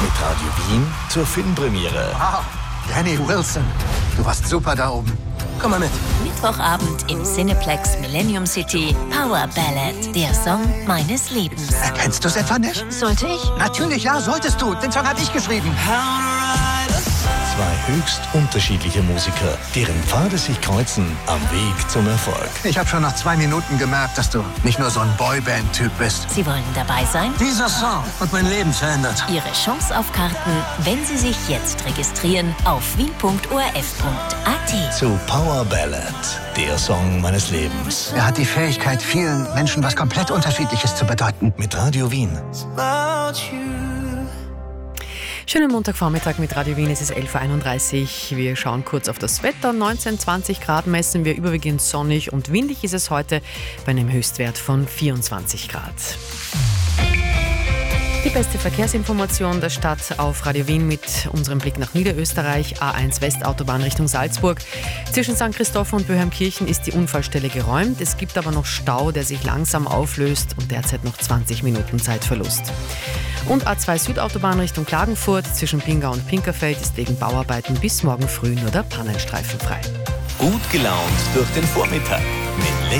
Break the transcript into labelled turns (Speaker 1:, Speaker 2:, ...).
Speaker 1: Mit Radio Wien zur Filmpremiere.
Speaker 2: Wow, Danny Wilson, du warst super da oben. Komm mal mit.
Speaker 3: Mittwochabend im Cineplex Millennium City. Power Ballad, der Song meines Lebens.
Speaker 2: Kennst du es etwa nicht?
Speaker 3: Sollte ich?
Speaker 2: Natürlich, ja, solltest du. Den Song habe ich geschrieben.
Speaker 1: Zwei höchst unterschiedliche Musiker, deren Pfade sich kreuzen am Weg zum Erfolg.
Speaker 2: Ich habe schon nach 2 Minuten gemerkt, dass du nicht nur so ein Boyband-Typ bist.
Speaker 3: Sie wollen dabei sein?
Speaker 2: Dieser Song hat mein Leben verändert.
Speaker 3: Ihre Chance auf Karten, wenn Sie sich jetzt registrieren auf wien.orf.at.
Speaker 1: Zu Power Ballad, der Song meines Lebens.
Speaker 2: Er hat die Fähigkeit, vielen Menschen was komplett Unterschiedliches zu bedeuten.
Speaker 1: Mit Radio Wien.
Speaker 4: Schönen Montagvormittag mit Radio Wien, es ist 11.31 Uhr. Wir schauen kurz auf das Wetter. 19, 20 Grad messen wir, überwiegend sonnig und windig ist es heute bei einem Höchstwert von 24 Grad. Die beste Verkehrsinformation der Stadt auf Radio Wien mit unserem Blick nach Niederösterreich. A1 Westautobahn Richtung Salzburg. Zwischen St. Christoph und Böheimkirchen ist die Unfallstelle geräumt. Es gibt aber noch Stau, der sich langsam auflöst und derzeit noch 20 Minuten Zeitverlust. Und A2 Südautobahn Richtung Klagenfurt zwischen Pingau und Pinkerfeld ist wegen Bauarbeiten bis morgen früh nur der Pannenstreifen frei.
Speaker 1: Gut gelaunt durch den Vormittag mit